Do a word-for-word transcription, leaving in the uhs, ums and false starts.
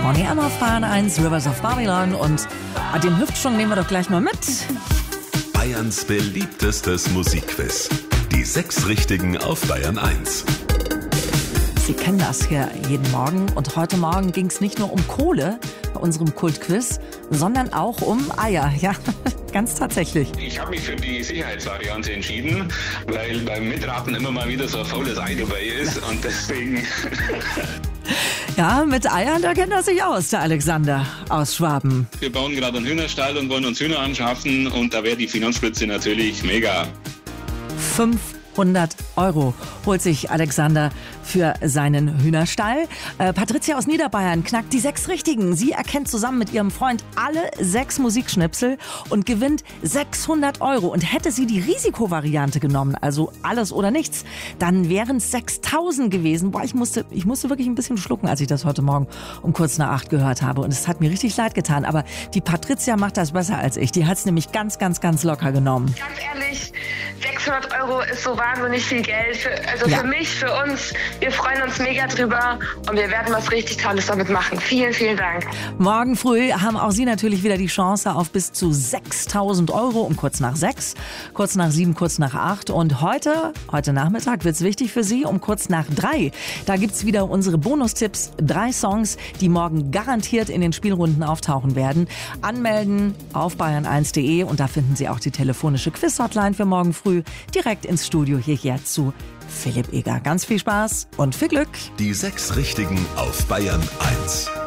On Air auf Bayern eins, Rivers of Babylon. Und den Hüftschwung nehmen wir doch gleich mal mit. Bayerns beliebtestes Musikquiz. Die sechs Richtigen auf Bayern eins. Sie kennen das hier jeden Morgen. Und heute Morgen ging es nicht nur um Kohle bei unserem Kultquiz, sondern auch um Eier. Ja, ganz tatsächlich. Ich habe mich für die Sicherheitsvariante entschieden, weil beim Mitraten immer mal wieder so ein faules Ei dabei ist. Und deswegen... Ja, mit Eiern, da kennt er sich aus, der Alexander aus Schwaben. Wir bauen gerade einen Hühnerstall und wollen uns Hühner anschaffen. Und da wäre die Finanzspritze natürlich mega. fünfhundert Euro holt sich Alexander für seinen Hühnerstall. Äh, Patricia aus Niederbayern knackt die sechs Richtigen. Sie erkennt zusammen mit ihrem Freund alle sechs Musikschnipsel und gewinnt sechshundert Euro. Und hätte sie die Risikovariante genommen, also alles oder nichts, dann wären es sechstausend gewesen. Boah, ich musste, ich musste wirklich ein bisschen schlucken, als ich das heute Morgen um kurz nach acht gehört habe. Und es hat mir richtig leid getan. Aber die Patricia macht das besser als ich. Die hat es nämlich ganz, ganz, ganz locker genommen. Ganz ehrlich, sechshundert Euro ist so wahnsinnig viel Geld. Für, also Ja. für mich, für uns. Wir freuen uns mega drüber und wir werden was richtig Tolles damit machen. Vielen, vielen Dank. Morgen früh haben auch Sie natürlich wieder die Chance auf bis zu sechstausend Euro um kurz nach sechs, kurz nach sieben, kurz nach acht. Und heute, heute Nachmittag wird es wichtig für Sie um kurz nach drei. Da gibt's wieder unsere Bonustipps. Drei Songs, die morgen garantiert in den Spielrunden auftauchen werden. Anmelden auf bayern eins punkt de und da finden Sie auch die telefonische Quiz-Hotline für morgen früh direkt ins Studio hierher zu Philipp Eger. Ganz viel Spaß und viel Glück. Die sechs Richtigen auf Bayern eins.